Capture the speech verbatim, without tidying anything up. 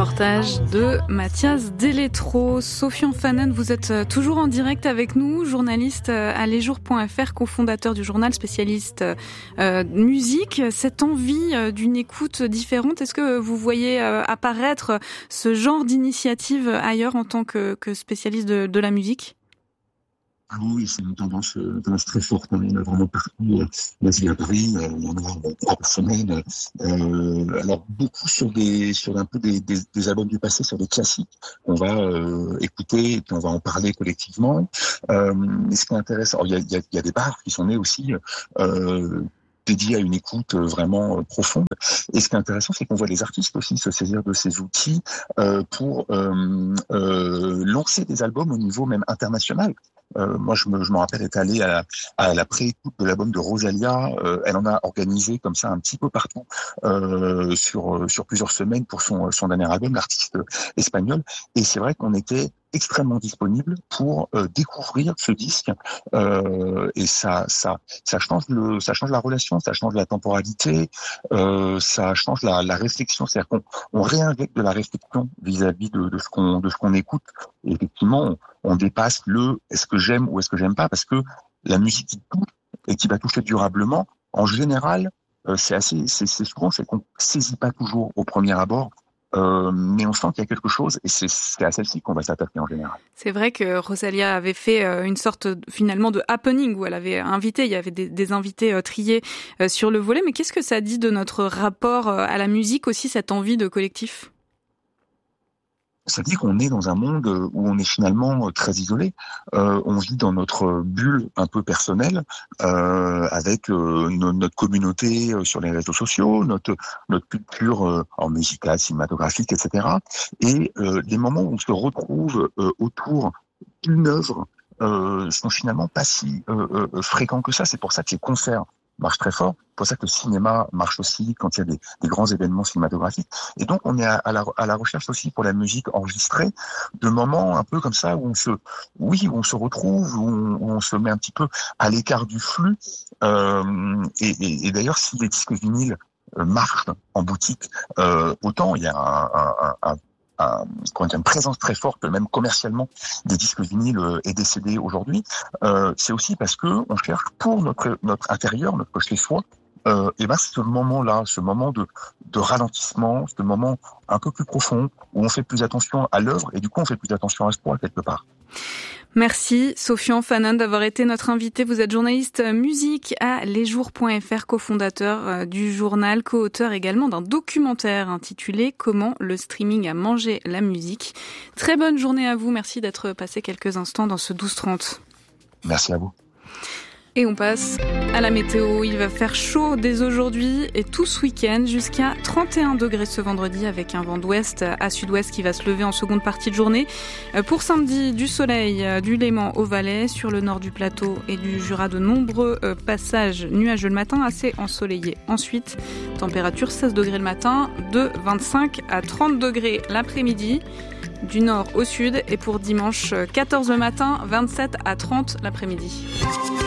reportage de Mathias Delétro. Sofian Fanen, vous êtes toujours en direct avec nous, journaliste à lesjours point f r, cofondateur du journal, spécialiste euh, musique. Cette envie d'une écoute différente, est-ce que vous voyez euh, apparaître ce genre d'initiative ailleurs en tant que, que spécialiste de, de la musique ? Ah oui, c'est une tendance, euh, tendance très forte. On en a vraiment partout. Euh, là, je viens à Paris, euh, on en a euh, trois par semaine. Euh, alors, beaucoup sur des, sur un peu des, des, des albums du passé, sur des classiques qu'on va euh, écouter et puis on va en parler collectivement. Euh, et ce qui est intéressant, il y a, il y, a, il y a des bars qui sont nés aussi euh, dédiés à une écoute vraiment euh, profonde. Et ce qui est intéressant, c'est qu'on voit les artistes aussi se saisir de ces outils euh, pour euh, euh, lancer des albums au niveau même international. Euh, moi, je me, je me rappelle être allé à la, à la pré-écoute de l'album de Rosalía. Euh, elle en a organisé comme ça un petit peu partout euh, sur sur plusieurs semaines pour son son dernier album, l'artiste espagnol. Et c'est vrai qu'on était extrêmement disponible pour euh, découvrir ce disque euh, et ça ça ça change le ça change la relation, ça change la temporalité, euh, ça change la, la réflexion, c'est-à-dire qu'on on réinjecte de la réflexion vis-à-vis de, de ce qu'on de ce qu'on écoute. Et effectivement, on, on dépasse le est-ce que j'aime ou est-ce que j'aime pas, parce que la musique qui touche et qui va toucher durablement, en général, euh, c'est assez c'est, c'est souvent c'est qu'on saisit pas toujours au premier abord. Euh, mais on sent qu'il y a quelque chose et c'est, c'est à celle-ci qu'on va s'attaquer en général. C'est vrai que Rosalía avait fait une sorte finalement de happening où elle avait invité, il y avait des, des invités triés sur le volet. Mais qu'est-ce que ça dit de notre rapport à la musique aussi, cette envie de collectif ? Ça dit qu'on est dans un monde où on est finalement très isolé. Euh, on vit dans notre bulle un peu personnelle, euh, avec euh, no, notre communauté sur les réseaux sociaux, notre notre culture euh, en musicale, cinématographique, et cetera. Et euh, les moments où on se retrouve euh, autour d'une œuvre euh, sont finalement pas si euh, euh, fréquents que ça. C'est pour ça que les concerts marche très fort. C'est pour ça que le cinéma marche aussi quand il y a des, des grands événements cinématographiques. Et donc, on est à, à, la, à la recherche aussi pour la musique enregistrée de moments un peu comme ça où on se, oui, où on se retrouve, où on, où on se met un petit peu à l'écart du flux. Euh, et, et, et d'ailleurs, si les disques vinyles marchent en boutique, euh, autant il y a un, un, un Un, une présence très forte, même commercialement, des disques vinyles et des C D aujourd'hui, euh, c'est aussi parce que on cherche pour notre notre intérieur, notre chez soi, euh, et ben ce moment-là, ce moment de de ralentissement, ce moment un peu plus profond où on fait plus attention à l'œuvre et du coup on fait plus attention à soi quelque part. Merci Sofian Fanen d'avoir été notre invité. Vous êtes journaliste musique à lesjours point f r, cofondateur du journal, co-auteur également d'un documentaire intitulé « Comment le streaming a mangé la musique ». Très bonne journée à vous. Merci d'être passé quelques instants dans ce douze trente. Merci à vous. Et on passe à la météo. Il va faire chaud dès aujourd'hui et tout ce week-end jusqu'à trente et un degrés ce vendredi avec un vent d'ouest à sud-ouest qui va se lever en seconde partie de journée. Pour samedi, du soleil du Léman au Valais, sur le nord du plateau et du Jura, de nombreux passages nuageux le matin, assez ensoleillés. Ensuite, température seize degrés le matin, de vingt-cinq à trente degrés l'après-midi. Du nord au sud et pour dimanche quatorze le matin, vingt-sept à trente l'après-midi.